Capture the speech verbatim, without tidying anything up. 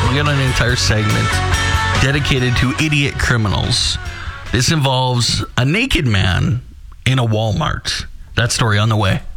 We got an entire segment dedicated to idiot criminals. This involves a naked man in a Walmart. That story on the way.